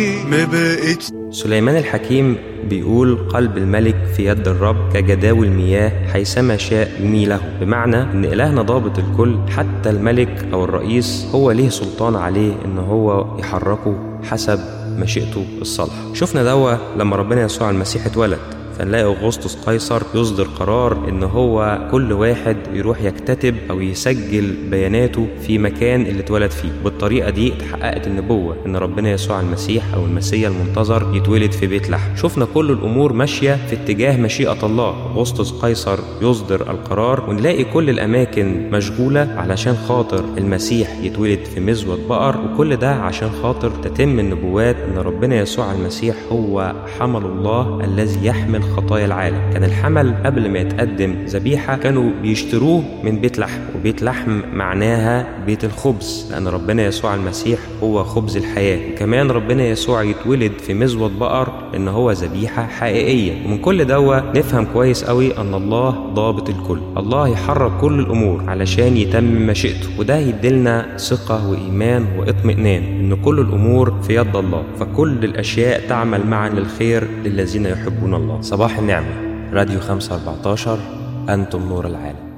ما بقتش. سليمان الحكيم بيقول: قلب الملك في يد الرب كجداول المياه حيثما شاء يميله، بمعنى ان الهنا ضابط الكل، حتى الملك او الرئيس هو ليه سلطان عليه ان هو يحركه حسب مشيئته الصالحة. شفنا دوا لما ربنا يسوع المسيح اتولد، فنلاقي أغسطس قيصر يصدر قرار ان هو كل واحد يروح يكتتب او يسجل بياناته في مكان اللي اتولد فيه. بالطريقة دي اتحققت النبوة ان ربنا يسوع المسيح او المسيح المنتظر يتولد في بيت لحم. شفنا كل الامور ماشية في اتجاه مشيئة الله. أغسطس قيصر يصدر القرار ونلاقي كل الاماكن مشغولة علشان خاطر المسيح يتولد في مزود بقر، وكل ده عشان خاطر تتم النبوات ان ربنا يسوع المسيح هو حمل الله الذي يحمل خطايا العالم. كان الحمل قبل ما يتقدم ذبيحة كانوا بيشتروه من بيت لحم، وبيت لحم معناها بيت الخبز، لأن ربنا يسوع المسيح هو خبز الحياة. وكمان ربنا يسوع يتولد في مزود بقر إن هو ذبيحة حقيقية. ومن كل دوا نفهم كويس قوي أن الله ضابط الكل، الله يحرك كل الأمور علشان يتم مشيئته، وده يدلنا ثقة وإيمان واطمئنان إن كل الأمور في يد الله، فكل الأشياء تعمل معا للخير للذين يحبون الله. صباح النعمة. راديو 514، أنتم نور العالم.